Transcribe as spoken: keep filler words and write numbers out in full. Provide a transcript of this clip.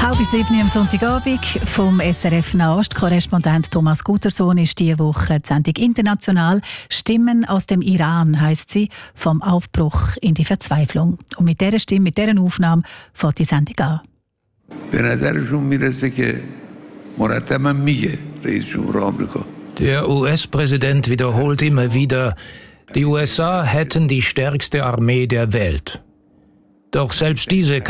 Halb sieben am Sonntagabend vom S R F Nahost-Korrespondent Thomas Gutersohn ist diese Woche die Sendung international. Stimmen aus dem Iran heisst sie, vom Aufbruch in die Verzweiflung. Und mit dieser Stimme, mit dieser Aufnahme fängt die Sendung an. Der U S-Präsident wiederholt immer wieder, die U S A hätten die stärkste Armee der Welt. Doch selbst diese